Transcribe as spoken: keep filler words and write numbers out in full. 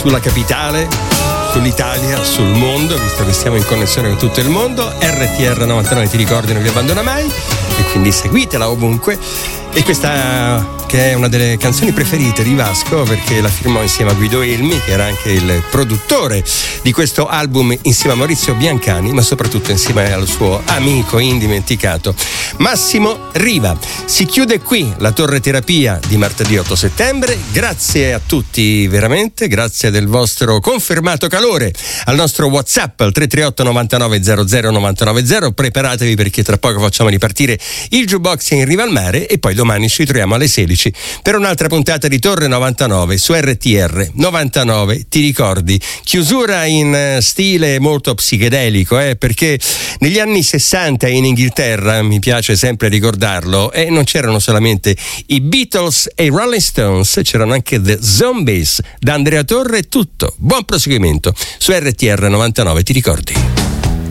sulla capitale, sull'Italia, sul mondo, visto che siamo in connessione con tutto il mondo. R T R novantanove ti ricordi, non vi abbandona mai, e quindi seguitela ovunque. E questa che è una delle canzoni preferite di Vasco, perché la firmò insieme a Guido Elmi, che era anche il produttore di questo album, insieme a Maurizio Biancani, ma soprattutto insieme al suo amico indimenticato Massimo Riva. Si chiude qui la Torre Terapia di martedì otto settembre. Grazie a tutti, veramente, grazie del vostro confermato calore al nostro WhatsApp al tre tre otto novantanove zero zero novantanove zero. Preparatevi, perché tra poco facciamo ripartire il jukebox in riva al mare, e poi domani ci troviamo alle sedici per un'altra puntata di Torre novantanove su R T R novantanove ti ricordi. Chiusura in stile molto psichedelico, eh, perché negli anni sessanta in Inghilterra, mi piace sempre ricordarlo, e eh, non c'erano solamente i Beatles e i Rolling Stones, c'erano anche The Zombies. Da Andrea Torre è tutto. Buon proseguimento su R T R novantanove ti ricordi.